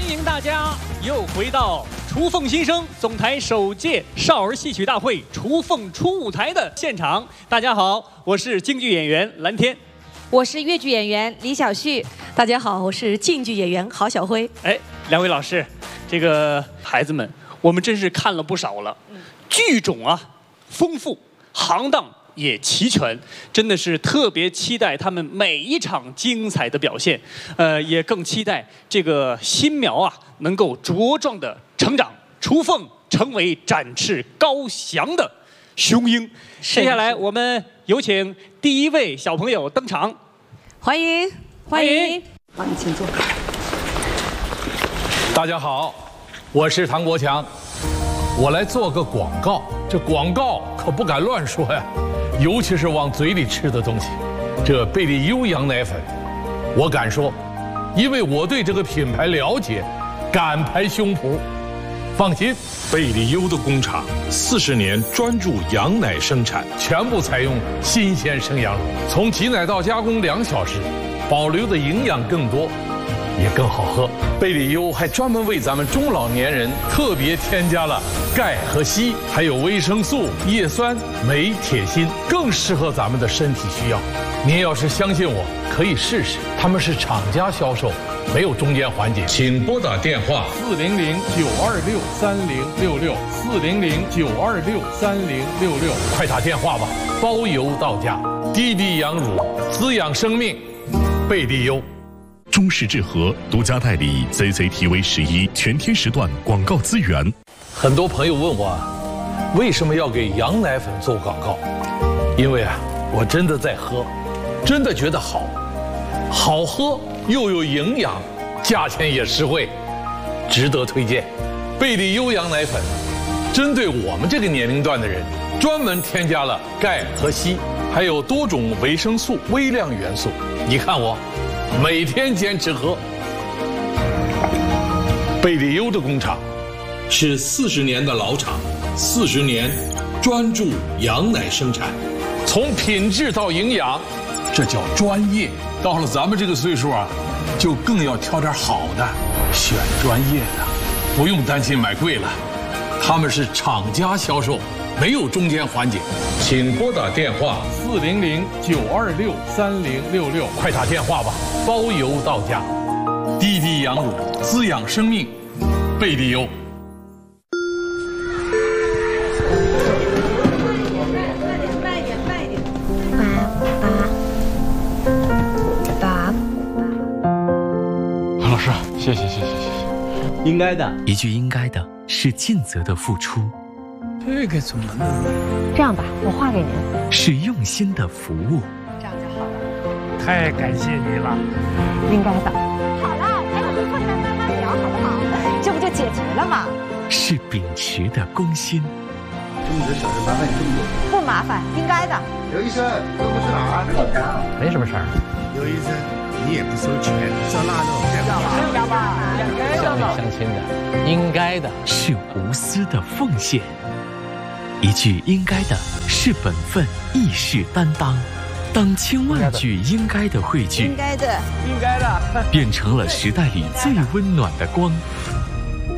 迎大家又回到雏凤新生总台首届少儿戏曲大会雏凤初舞台的现场。大家好，我是京剧演员蓝天， 我是越剧演员李晓旭。 大家好，我是晋剧演员郝晓辉。 哎，两位老师，这个孩子们，我们真是看了不少了，剧种啊丰富，行当也齐全，真的是特别期待他们每一场精彩的表现，也更期待这个新苗啊能够茁壮的成长，雏凤成为展翅高翔的雄鹰。接下来我们有请第一位小朋友登场， 欢迎， 欢迎， 好，你请坐。 大家好，我是唐国强，我来做个广告，这广告可不敢乱说呀。尤其是往嘴里吃的东西，这贝利优羊奶粉，我敢说，因为我对这个品牌了解，敢拍胸脯。放心， 贝利优的工厂40年专注羊奶生产， 全部采用新鲜生羊乳，从挤奶到加工2小时，保留的营养更多，也更好喝。贝利优还专门为咱们中老年人特别添加了钙和硒，还有维生素、叶酸、镁、铁、锌，更适合咱们的身体需要。您要是相信我，可以试试。他们是厂家销售，没有中间环节。 请拨打电话 400-926-3066，400-926-3066，快打电话吧，包邮到家。低低羊乳，滋养生命，贝利优。 中视智和独家代理 CCTV11全天时段广告资源。 很多朋友问我，为什么要给羊奶粉做广告？因为啊，我真的在喝，真的觉得好，好喝又有营养，价钱也实惠，值得推荐。贝利优羊奶粉，针对我们这个年龄段的人，专门添加了钙和硒，还有多种维生素、微量元素。你看我。每天坚持喝。贝利优的工厂是40年的老厂，40年专注羊奶生产， 从品质到营养，这叫专业。到了咱们这个岁数啊，就更要挑点好的，选专业的，不用担心买贵了。他们是厂家销售，没有中间环节。 请拨打电话 400-926-3066，快打电话吧，包邮到家。低低羊乳，滋养生命，贝利优。 慢一点。 老师，谢谢。 应该的， 一句应该的是尽责的付出， 这个怎么弄？ 这样吧，我画给您。 是用心的服务。 这样就好了。 太感谢你了， 应该的。好了，还有个困难慢慢聊，好不好？这不就解决了吗？ 是秉持的公心。 这么点小事麻烦你这么多？ 不麻烦，应该的。 刘医生，都不是哪儿？ 没什么事儿。 刘医生，你也不收钱，烧腊肉该不要吧？ 乡里乡亲的，应该的。 是无私的奉献。一句应该的是本分，义士担当。当千万句应该的汇聚， 应该的， 应该的， 变成了时代里最温暖的光。